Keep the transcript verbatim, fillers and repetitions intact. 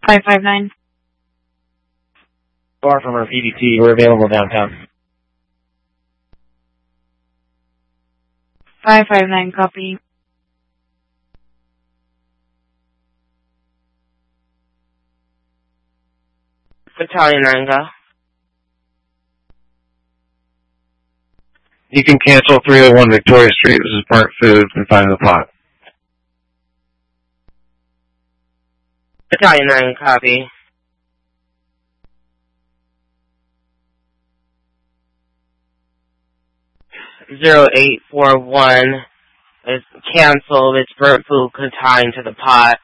five five nine. Far from our P D T. We're available downtown. five five nine, copy. Battalion nine, go. You can cancel three oh one Victoria Street. This is burnt food confined to the pot. Battalion nine, copy. zero eight four one is canceled. It's burnt food confined to the pot.